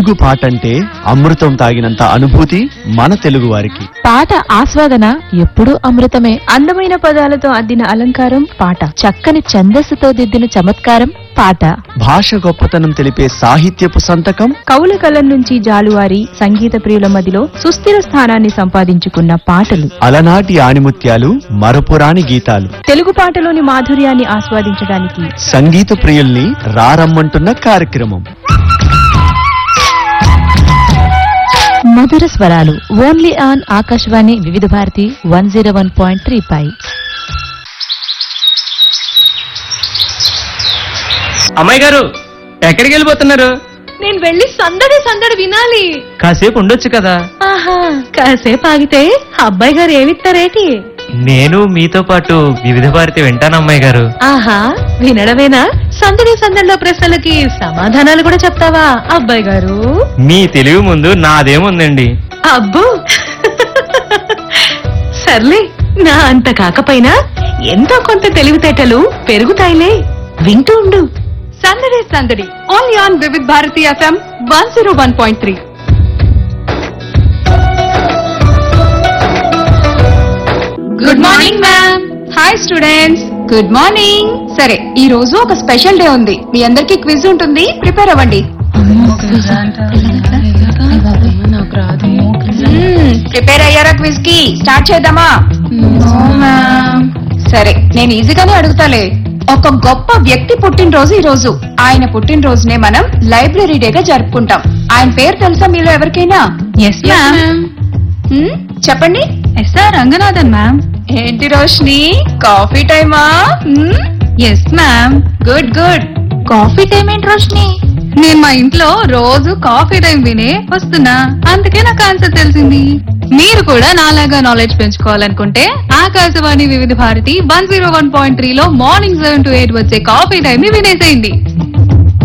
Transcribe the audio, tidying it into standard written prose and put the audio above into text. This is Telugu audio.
తెలుగు పాట అంటే అమృతం తాగినంత అనుభూతి మన తెలుగు వారికి. పాట ఆస్వాదన ఎప్పుడూ అమృతమే. అందమైన పదాలతో అద్దిన అలంకారం పాట, చక్కని ఛందస్సుతో దిద్దిన చమత్కారం పాట, భాష గొప్పతనం తెలిపే సాహిత్యపు సంతకం, కవుల కలం నుంచి జాలువారి సంగీత ప్రియుల మదిలో సుస్థిర స్థానాన్ని సంపాదించుకున్న పాటలు, అలనాటి ఆణిముత్యాలు, మరపురాని గీతాలు. తెలుగు పాటలోని మాధుర్యాన్ని ఆస్వాదించడానికి సంగీత ప్రియుల్ని రారమ్మంటున్న కార్యక్రమం మధుర స్వరాలు. ఓన్లీ ఆన్ ఆకాశవాణి వివిధ భారతి 101.3 పై. అమ్మాయి గారు, ఎక్కడికి వెళ్ళిపోతున్నారు? నేను వెళ్ళి సందడి సందడి వినాలి. కాసేపు ఉండొచ్చు కదా. ఆహా, కాసేపు ఆగితే అబ్బాయి గారు ఏమిస్తారేటి? నేను మీతో పాటు వివిధ భారతి వింటాను అమ్మాయి గారు. ఆహా, వినడమేనా? సందడి సందడిలో ప్రశ్నలకి సమాధానాలు కూడా చెప్తావా అబ్బాయి గారు? మీ తెలివి ముందు నాదేముందండి. అబ్బో సర్లే, నా అంత కాకపోయినా ఎంతో కొంత తెలివితేటలు పెరుగుతాయిలే. వింటూ ఉండు సందడి సందడి ఓన్లీ ఆన్ వివిధ Bharati FM 101.3. Good morning ma'am. Hi students, good morning. సరే, ఈ రోజు ఒక స్పెషల్ డే ఉంది. మీ అందరికి క్విజ్ ఉంటుంది, ప్రిపేర్ అవ్వండి. ప్రిపేర్ అయ్యారా క్విజ్ కి? స్టార్ట్ చేద్దామా? సరే, నేను ఈజీగానే అడుగుతాలే. ఒక గొప్ప వ్యక్తి పుట్టినరోజు ఈ రోజు. ఆయన పుట్టినరోజునే మనం లైబ్రరీ డేగా జరుపుకుంటాం. ఆయన పేరు తెలుసా మీలో ఎవరికైనా? Yes ma'am. చెప్పండి. SR Ranganathan ma'am. ఏంటి రోష్ని, కాఫీ టైమా? Yes ma'am. Good good. Coffee time ఏంటి రోష్ని? నేను మా ఇంట్లో రోజు కాఫీ టైం వినే వస్తున్నా, అందుకే నాకు ఆన్సర్ తెలిసింది. మీరు కూడా నాలాగా నాలెడ్జ్ పెంచుకోవాలనుకుంటే ఆకాశవాణి వివిధ భారతి 101.3 లో మార్నింగ్ 7 to 8 వచ్చే కాఫీ టైం ని వినేసేయండి.